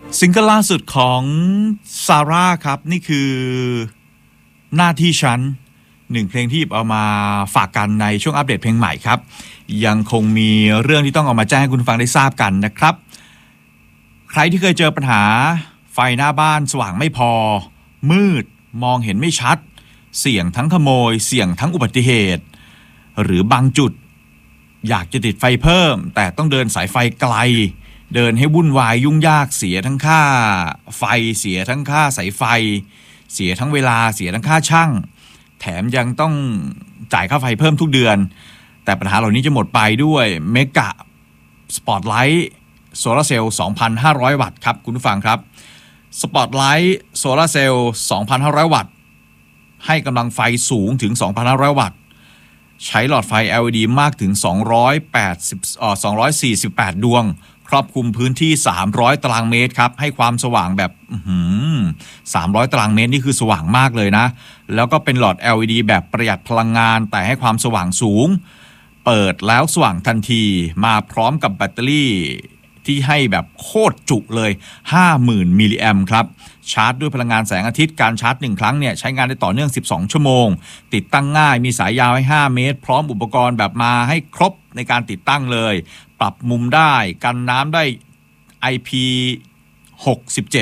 ซิงเกิลล่าสุดของซาร่าครับนี่คือหน้าที่ฉันหนึ่งเพลงที่เอามาฝากกันในช่วงอัปเดตเพลงใหม่ครับยังคงมีเรื่องที่ต้องเอามาแจ้งให้คุณฟังได้ทราบกันนะครับใครที่เคยเจอปัญหาไฟหน้าบ้านสว่างไม่พอมืดมองเห็นไม่ชัดเสี่ยงทั้งขโมยเสี่ยงทั้งอุบัติเหตุหรือบางจุดอยากจะติดไฟเพิ่มแต่ต้องเดินสายไฟไกลเดินให้วุ่นวายยุ่งยากเสียทั้งค่าไฟเสียทั้งค่าสายไฟเสียทั้งเวลาเสียทั้งค่าช่างแถมยังต้องจ่ายค่าไฟเพิ่มทุกเดือนแต่ปัญหาเหล่านี้จะหมดไปด้วยเมกะสปอตไลท์โซลาร์เซลล์ 2,500 วัตต์ครับคุณผู้ฟังครับสปอตไลท์โซลาร์เซลล์ 2,500 วัตต์ให้กำลังไฟสูงถึง 2,500 วัตต์ใช้หลอดไฟ LED มากถึง248 ดวงครอบคลุมพื้นที่300ตารางเมตรครับให้ความสว่างแบบ300ตารางเมตรนี่คือสว่างมากเลยนะแล้วก็เป็นหลอด LED แบบประหยัดพลังงานแต่ให้ความสว่างสูงเปิดแล้วสว่างทันทีมาพร้อมกับแบตเตอรี่ที่ให้แบบโคตรจุเลย 50,000 มิลลิแอมป์ครับชาร์จด้วยพลังงานแสงอาทิตย์การชาร์จ1ครั้งเนี่ยใช้งานได้ต่อเนื่อง12ชั่วโมงติดตั้งง่ายมีสายยาวให้5เมตรพร้อมอุปกรณ์แบบมาให้ครบในการติดตั้งเลยปรับมุมได้กันน้ำได้ IP67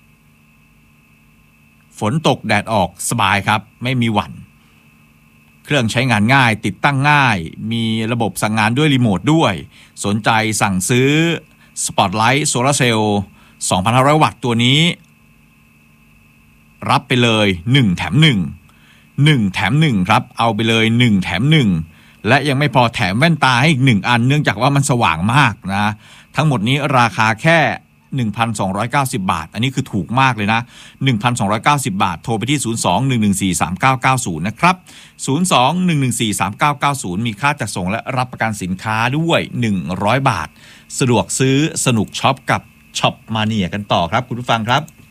ฝนตกแดดออกสบายครับไม่มีหวั่นเครื่องใช้งานง่ายติดตั้งง่ายมีระบบสั่งงานด้วยรีโมทด้วยสนใจสั่งซื้อSpotlight Solar Cell 2,500 วัตต์ตัวนี้รับไปเลย1แถม1แถม1ครับเอาไปเลย1แถม1และยังไม่พอแถมแว่นตาให้อีก1อันเนื่องจากว่ามันสว่างมากนะทั้งหมดนี้ราคาแค่ 1,290 บาทอันนี้คือถูกมากเลยนะ 1,290 บาทโทรไปที่ 02-114-3990 นะครับ 02-114-3990 มีค่าจัดส่งและรับประกันสินค้าด้วย100 บาทสะดวกซื้อสนุกช็อปกับช็อปมาเนียกันต่อครับคุณผู้ฟังครับ